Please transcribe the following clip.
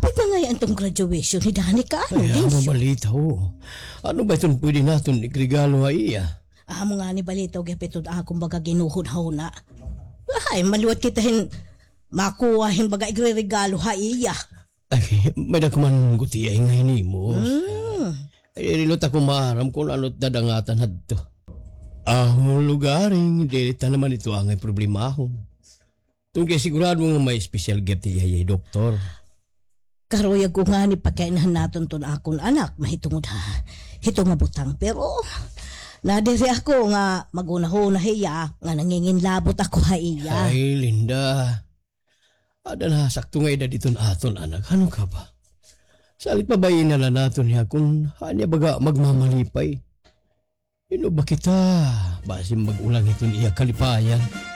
Hapit na nga yan itong graduation ni Danica. Ano, Ay, Densyo? balita ho. Ano ba itong pwede natin ikregalo ay iya? Mo nga ni balitaw gapitod akong baga ginuhod na. Ay, maluwat kitahin makuha baga igre-regalo ha iya. Ay, may nakuman guti ay ngayon mo. Ay, rilot ako maaram kung ano't dadangatan hadto. Ahong lugaring, dita naman ito ang problema ahon. Tungkay sigurado nga may special gift niya ay doktor. Karoyag ko nga ni pagkainahan natin to na akong anak, mahitungod ha. Hitong mabutang, pero nadiri ako nga magunahon na hiya, nga nanginginlabot ako ha iya. Ay, Linda. Ada na sakto nga edad ito na aton anak. Ano ka ba? Salit pa ba inala natin niya kung hanya baga magmamalipay? Ino ba kita? Basim magulang ito niya kalipayan.